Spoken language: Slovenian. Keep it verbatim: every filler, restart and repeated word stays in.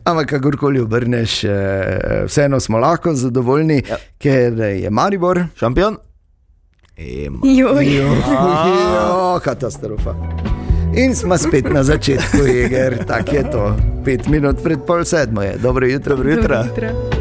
Ampak kakorkoli obrneš, vseeno smo lahko zadovoljni, ja. Ker je Maribor šampion. Joj, joj, katastrofa. In smo spet na začetku iger, tak je to. Pet minut pred pol sedmo je. Dobro jutro, Dobro jutro.